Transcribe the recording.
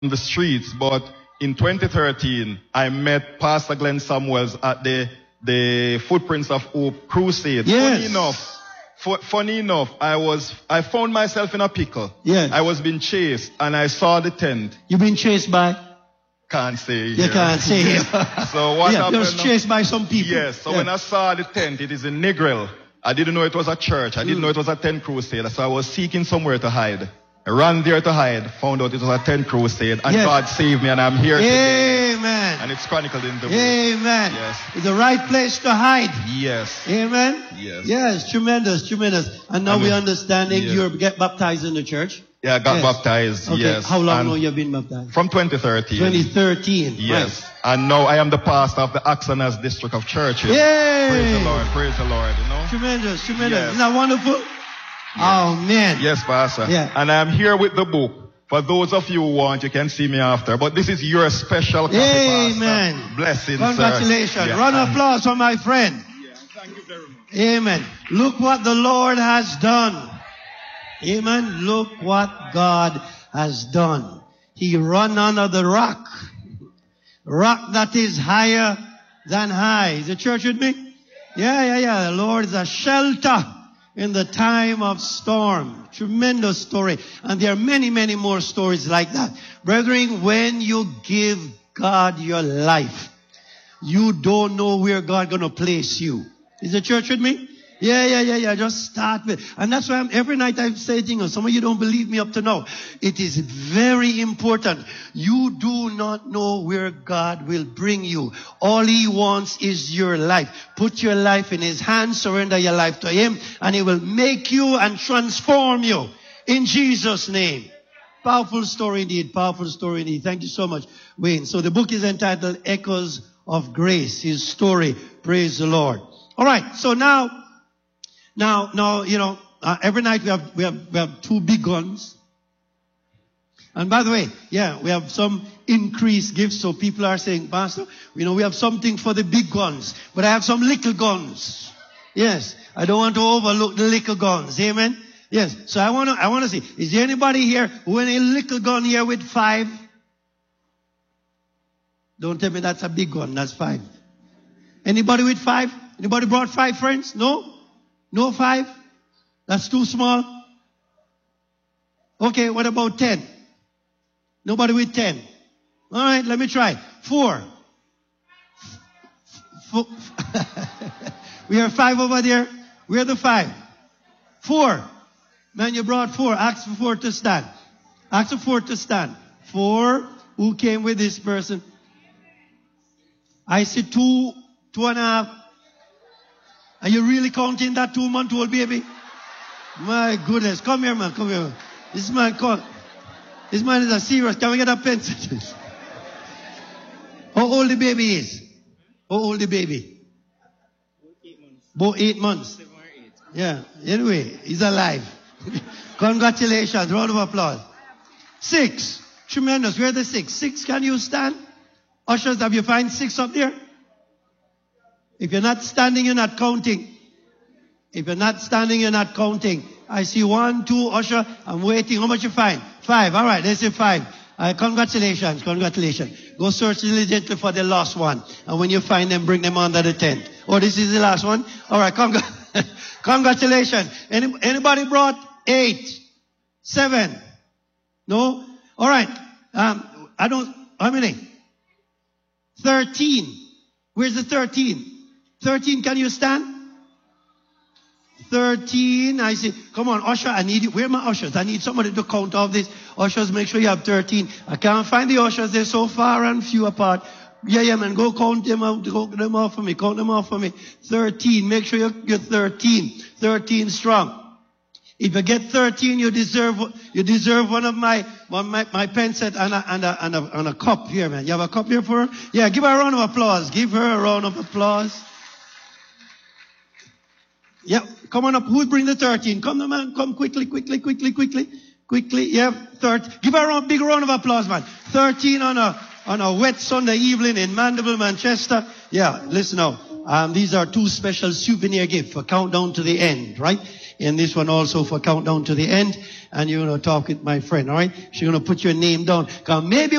the streets, but in 2013, I met Pastor Glenn Samuels at the Footprints of Hope crusade. Yes. Funny enough, I found myself in a pickle. Yes. I was being chased, and I saw the tent. You've been chased by? Can't say. You can't say. So what happened? Just chased by some people. Yes. So when I saw the tent, it is in Negril. I didn't know it was a church. I didn't know it was a tent crusade. So I was seeking somewhere to hide. I ran there to hide, found out it was a tent crusade, and God saved me, and I'm here today. Amen. And it's chronicled in the book. Amen. Yes. It's the right place to hide. Yes. Amen. Yes. Yes, tremendous, tremendous. And now we understand you get baptized in the church. Yeah, I got baptized, okay. yes. How long now you've been baptized? From 2013. 2013. Yes. Right. And now I am the pastor of the Axanas district of churches. Yay! Praise the Lord, you know. Tremendous. Yes. Isn't that wonderful? Yes. Oh, man. Yes, Pastor. Yeah. And I'm here with the book. For those of you who want, you can see me after. But this is your special copy, Amen. Pastor. Blessings, congratulations. Yeah. Round of applause for my friend. Yeah, thank you very much. Amen. Look what the Lord has done. Amen. Look what God has done. He run under the rock. Rock that is higher than high. Is the church with me? Yeah. The Lord is a shelter in the time of storm. Tremendous story. And there are many, many more stories like that. Brethren, when you give God your life, you don't know where God going to place you. Is the church with me? Yeah. Just start with. And that's why every night I say things. Some of you don't believe me up to now. It is very important. You do not know where God will bring you. All He wants is your life. Put your life in His hands. Surrender your life to Him. And He will make you and transform you. In Jesus' name. Powerful story indeed. Powerful story indeed. Thank you so much, Wayne. So the book is entitled Echoes of Grace. His story. Praise the Lord. All right. So now, you know, every night we have two big guns. And by the way, we have some increased gifts. So people are saying, Pastor, you know, we have something for the big guns, but I have some little guns. Yes. I don't want to overlook the little guns. Amen. Yes. So I want to see, is there anybody here who any little gun here with 5? Don't tell me that's a big gun. That's 5. Anybody with 5? Anybody brought 5 friends? No? No 5? That's too small? Okay, what about 10? Nobody with 10? All right, let me try. 4. We have 5 over there. Where are the 5? 4. Man, you brought 4. Ask for 4 to stand. Ask for 4 to stand. 4. Who came with this person? I see 2, 2.5. Are you really counting that 2-month-old baby? My goodness. Come here, man. Come here. This man is a serious. Can we get a pencil? How old the baby is? How old the baby? 8 months. About 8 months. 7 or 8. Yeah. Anyway, he's alive. Congratulations. Round of applause. 6. Tremendous. Where are the 6? 6, can you stand? Ushers, have you find 6 up there? If you're not standing, you're not counting. If you're not standing, you're not counting. I see 1, 2, usher. I'm waiting. How much you find? 5. All right, let's say 5. Congratulations. Go search diligently for the last one. And when you find them, bring them under the tent. Oh, this is the last one? All right, congratulations. Anybody brought 8? 7? No? All right. How many? 13. Where's the 13? 13, can you stand? 13, I see. Come on, usher, I need you. Where are my ushers? I need somebody to count all this. Ushers, make sure you have 13. I can't find the ushers. They're so far and few apart. Yeah, man, go count them out. Count them off for me. 13, make sure you're 13. 13 strong. If you get 13, you deserve one of my pen set and a cup here, man. You have a cup here for her? Yeah, give her a round of applause. Give her a round of applause. Yeah, come on up. Who'll bring the 13? Come on, man. Come quickly. Yeah, 13. Give her a big round of applause, man. 13 on a wet Sunday evening in Mandeville, Manchester. Yeah, listen now. These are 2 special souvenir gifts for Countdown to the End, right? in this one also for countdown to the end. And you're going to talk with my friend, all right? She's going to put your name down. 'Cause maybe